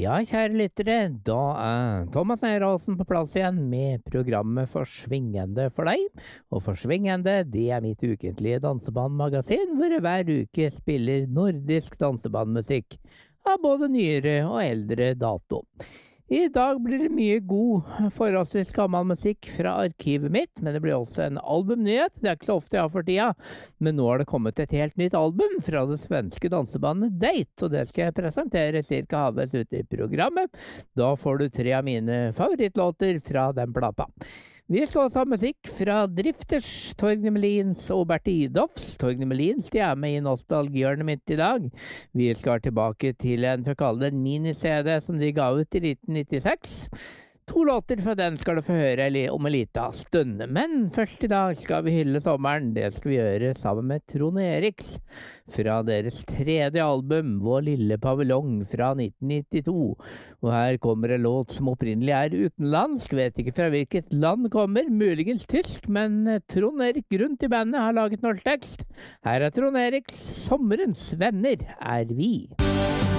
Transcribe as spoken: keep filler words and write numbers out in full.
Ja, kjære lyttere, da er Thomas Neyerhalsen på plass igjen med programmet Forsvingende for deg. Og Forsvingende, det er mitt ukentlige dansebandmagasin, hvor jeg hver uke spiller nordisk dansebandmusikk av både nyere og eldre dato. I dag blir det mye god, forholdsvis gammel musikk fra arkivet mitt, men det blir også en albumnyhet. Det er ikke så ofte jeg har for tida, men nå har det kommet et helt nytt album fra det svenske dansebandet Date, og det skal jeg presentere cirka halvveis ute i programmet. Da får du tre av mine favorittlåter fra den plata. Vi skal også ha musikk fra Drifters, Torgny Melins og Bertie Idolfs. Torgny Melins de er med i nostalgihjørnet mitt i dag. Vi skal tilbake til en, for å kalle det en mini-C D som de ga ut i nitten nittiseks. To låter fra den skal du få høre om en liten stund. Men først i dag skal vi hylle sommeren. Det skal vi gjøre sammen med Trond Eriks fra deres tredje album, Vår lille paviljong fra nitten nittito. Og her kommer en låt som opprinnelig er utenlandsk. Vet ikke fra hvilket land kommer, muligens tysk, men Trond Erik Grunnt i bandet har laget norsk tekst. Her er Trond Eriks Sommerens venner er vi.